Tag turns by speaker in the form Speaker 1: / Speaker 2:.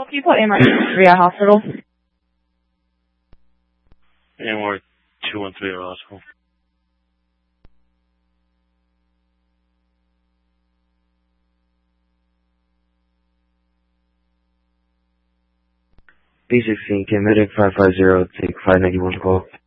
Speaker 1: Can you put Amor Hospital?
Speaker 2: Amor 213 Hospital.
Speaker 3: B16, Medic 550, take 591 call.